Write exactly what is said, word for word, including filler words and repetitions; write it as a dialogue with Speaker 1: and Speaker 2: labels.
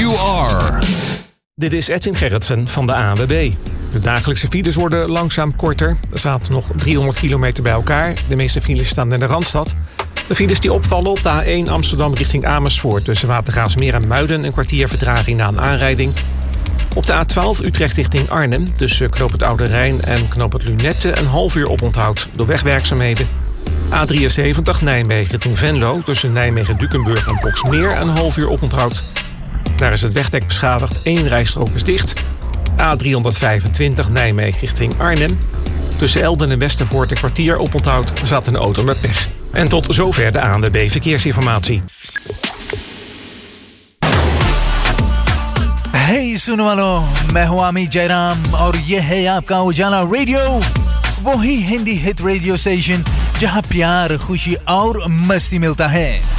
Speaker 1: you are.
Speaker 2: Dit is Edwin Gerritsen van de A N W B. De dagelijkse files worden langzaam korter. Er zaten nog driehonderd kilometer bij elkaar. De meeste files staan in de Randstad. De files die opvallen op de A één Amsterdam richting Amersfoort. Tussen Watergraafsmeer en Muiden een kwartier vertraging na een aanrijding. Op de A twaalf Utrecht richting Arnhem. Tussen Knoop het Oude Rijn en Knoop het Lunette een half uur oponthoud door wegwerkzaamheden. A drieënzeventig Nijmegen richting Venlo. Tussen Nijmegen-Dukenburg en Boxmeer een half uur oponthoud. Daar is het wegdek beschadigd. Eén rijstrook is dicht. A driehonderdvijfentwintig Nijmegen richting Arnhem. Tussen Elden en Westervoort een kwartier oponthoud. Zat een auto met pech. En tot zover de A N W B Verkeersinformatie.
Speaker 3: Hey सुनो वालों, मैं हूँ अमित जयराम और ये है आपका उजाला रेडियो, वही Hindi hit radio station जहाँ प्यार, खुशी और मस्ती मिलता है.